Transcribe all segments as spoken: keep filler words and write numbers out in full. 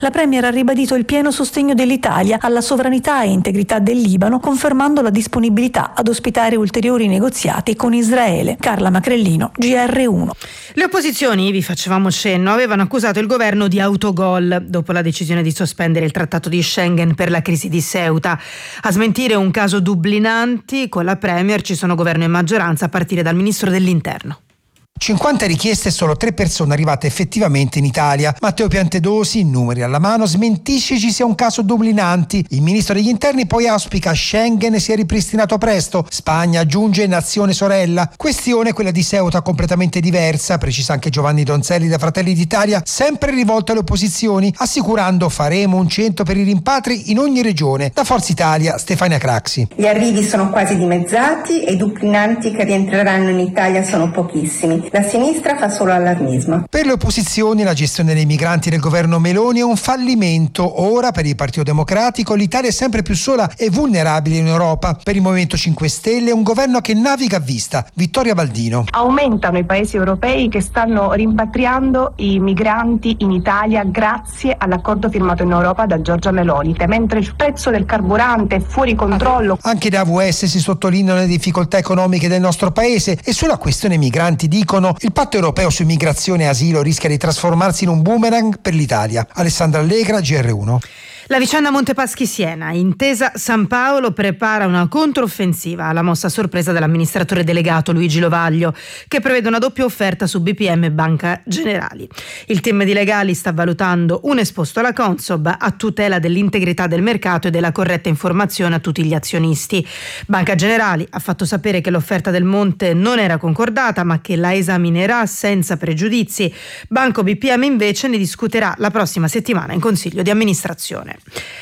La Premier ha ribadito il pieno sostegno dell'Italia alla sovranità e integrità del Libano, confermando la disponibilità ad ospitare ulteriori negoziati con Israele. Carla Macrellino, G R uno. Le opposizioni, vi facevamo cenno, avevano accusato il governo di autogol dopo la decisione di sospendere il trattato di Schengen per la crisi di Ceuta. A smentire un caso Dublinanti, con la Premier ci sono governo e maggioranza a partire dal ministro dell'Interno. cinquanta richieste e solo tre persone arrivate effettivamente in Italia. Matteo Piantedosi, numeri alla mano, smentisce ci sia un caso Dublinanti. Il ministro degli interni poi auspica Schengen sia ripristinato presto. Spagna aggiunge nazione sorella. Questione quella di Ceuta completamente diversa, precisa anche Giovanni Donzelli da Fratelli d'Italia, sempre rivolto alle opposizioni, assicurando faremo un centro per i rimpatri in ogni regione. Da Forza Italia, Stefania Craxi. Gli arrivi sono quasi dimezzati e i Dublinanti che rientreranno in Italia sono pochissimi. La sinistra fa solo allarmismo. Per le opposizioni la gestione dei migranti del governo Meloni è un fallimento. Ora per il Partito Democratico l'Italia è sempre più sola e vulnerabile in Europa. Per il Movimento cinque Stelle è un governo che naviga a vista. Vittoria Baldino. Aumentano i paesi europei che stanno rimpatriando i migranti in Italia grazie all'accordo firmato in Europa da Giorgia Meloni, mentre il prezzo del carburante è fuori controllo. Anche da A V S si sottolineano le difficoltà economiche del nostro paese e sulla questione migranti dicono il patto europeo su immigrazione e asilo rischia di trasformarsi in un boomerang per l'Italia. Alessandra Allegra, G R uno. La vicenda Montepaschi-Siena, Intesa San Paolo prepara una controffensiva alla mossa a sorpresa dell'amministratore delegato Luigi Lovaglio, che prevede una doppia offerta su B P M e Banca Generali. Il team di legali sta valutando un esposto alla Consob a tutela dell'integrità del mercato e della corretta informazione a tutti gli azionisti. Banca Generali ha fatto sapere che l'offerta del Monte non era concordata, ma che la esaminerà senza pregiudizi. Banco B P M invece ne discuterà la prossima settimana in Consiglio di amministrazione.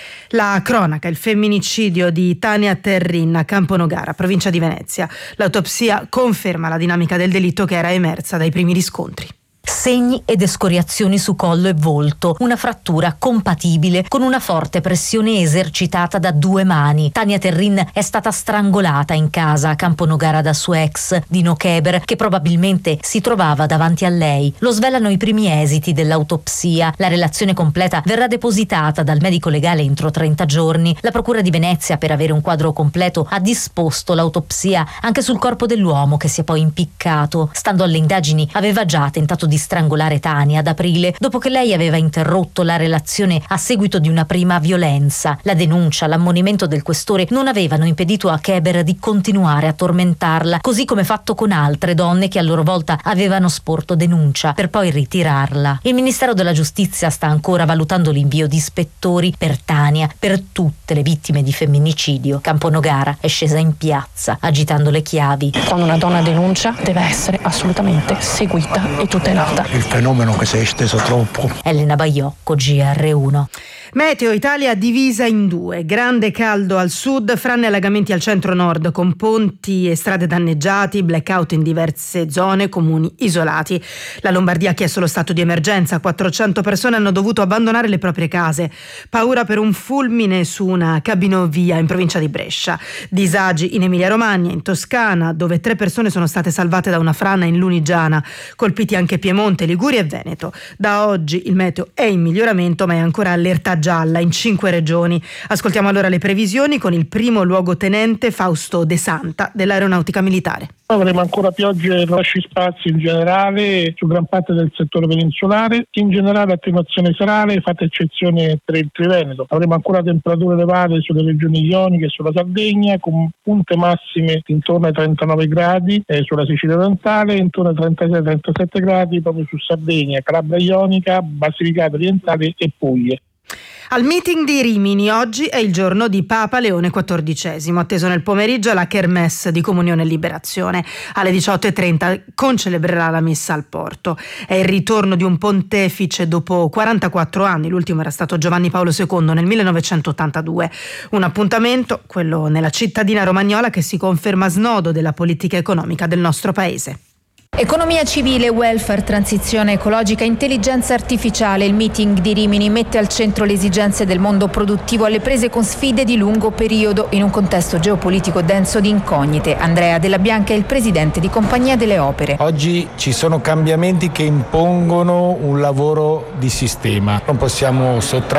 La cronaca, il femminicidio di Tania Terrin a Camponogara, provincia di Venezia. L'autopsia conferma la dinamica del delitto che era emersa dai primi riscontri. Segni ed escoriazioni su collo e volto, una frattura compatibile con una forte pressione esercitata da due mani. Tania Terrin è stata strangolata in casa a Camponogara da suo ex, Dino Keber, che probabilmente si trovava davanti a lei. Lo svelano i primi esiti dell'autopsia. La relazione completa verrà depositata dal medico legale entro trenta giorni. La Procura di Venezia, per avere un quadro completo, ha disposto l'autopsia anche sul corpo dell'uomo che si è poi impiccato. Stando alle indagini, aveva già tentato di strangolare Tania ad aprile, dopo che lei aveva interrotto la relazione a seguito di una prima violenza. La denuncia, l'ammonimento del questore non avevano impedito a Keber di continuare a tormentarla, così come fatto con altre donne che a loro volta avevano sporto denuncia, per poi ritirarla. Il Ministero della Giustizia sta ancora valutando l'invio di ispettori per Tania, per tutte le vittime di femminicidio. Camponogara è scesa in piazza, agitando le chiavi. Quando una donna denuncia deve essere assolutamente seguita e tutelata. Il fenomeno che si è esteso troppo. Elena Baiocco, G R uno. Meteo Italia divisa in due, grande caldo al sud, frane e allagamenti al centro-nord con ponti e strade danneggiati, blackout in diverse zone, comuni isolati. La Lombardia ha chiesto lo stato di emergenza, quattrocento persone hanno dovuto abbandonare le proprie case. Paura per un fulmine su una cabinovia in provincia di Brescia. Disagi in Emilia-Romagna, in Toscana, dove tre persone sono state salvate da una frana in Lunigiana, colpiti anche Piemonte, Liguria e Veneto. Da oggi il meteo è in miglioramento, ma è ancora allerta gialla in cinque regioni. Ascoltiamo allora le previsioni con il primo luogotenente Fausto De Santa dell'Aeronautica Militare. Avremo ancora piogge e rosci spazi in generale su gran parte del settore peninsulare, in generale attenuazione serale, fatta eccezione per il Triveneto. Avremo ancora temperature elevate sulle regioni ioniche e sulla Sardegna, con punte massime intorno ai trentanove gradi eh, sulla Sicilia orientale, intorno ai trentasei trentasette gradi proprio su Sardegna, Calabria ionica, Basilicata orientale e Puglie. Al meeting di Rimini oggi è il giorno di Papa Leone quattordicesimo, atteso nel pomeriggio la Kermesse di Comunione e Liberazione. Alle diciotto e trenta concelebrerà la messa al porto. È il ritorno di un pontefice dopo quarantaquattro anni, l'ultimo era stato Giovanni Paolo secondo nel millenovecentottantadue. Un appuntamento, quello nella cittadina romagnola, che si conferma snodo della politica economica del nostro paese. Economia civile, welfare, transizione ecologica, intelligenza artificiale. Il meeting di Rimini mette al centro le esigenze del mondo produttivo alle prese con sfide di lungo periodo in un contesto geopolitico denso di incognite. Andrea Della Bianca è il presidente di Compagnia delle Opere. Oggi ci sono cambiamenti che impongono un lavoro di sistema. Non possiamo sottrarci